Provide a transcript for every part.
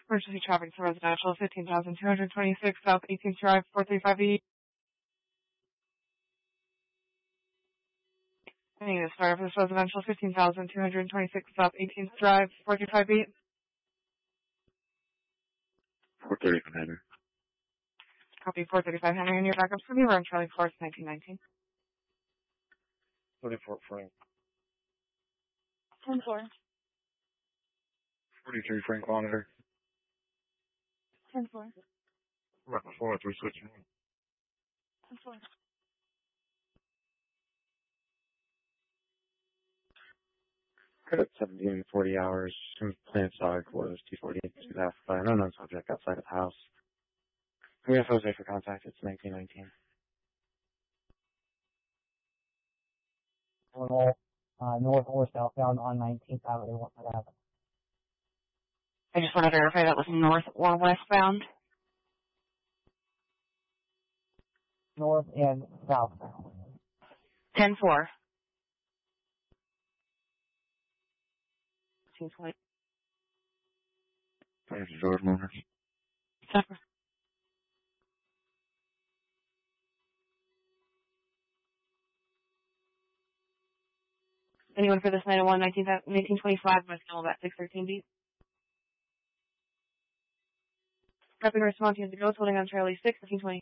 Emergency traffic to residential, 15,226 South 18th Drive, 435E. I need to start for this residential, 15,226 South 18th Drive, 435E. 435 Henry. Copy 435 Henry, and your backups for me. We're on Charlie 4th, 1919. 44 Frank. 10-4. 43 Frank Monitor. 10-4. Right before 3 switching. 10-4. Credit 17 40 hours. Plant side was T48 to left by an unknown subject outside of the house. We have Jose for contact. It's 1919. North or southbound on 19th Avenue. What might happen? I just want to verify that was north or westbound. North and southbound. 10-4. 220. Thanks, George Motors. Separate. Anyone for this 901, 1925, West Camelback, 613B? Copy response, you have the ghost holding on Charlie 6, 1520.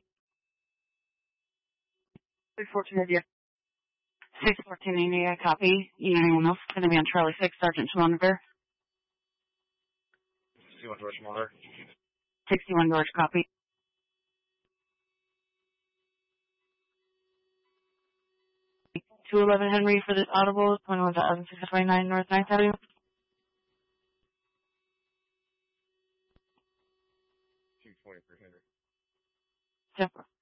614 India. 614 India, copy. Anyone else going to be on Charlie 6, Sergeant Schmonever? 61 George Motor. 61 George, copy. $211 Henry for this audible, 21,629 North 9th Avenue. 220 for Henry. Separate.